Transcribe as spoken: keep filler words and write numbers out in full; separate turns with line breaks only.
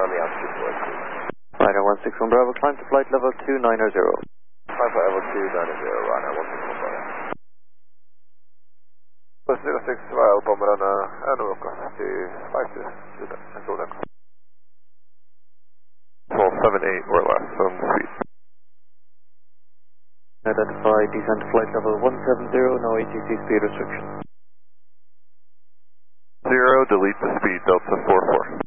on the altitude for us, please.
Ryder one six one Bravo, climb to flight level two nine zero.
Climb flight level two nine zero, Ryder one six one Bravo. West zero six, Alpha mellan en och till five two, sluta, en sådan. twelve seven eight or less on speed.
Identify descent flight level one seven zero, no A T C speed restriction.
Zero, delete the speed, Delta four four.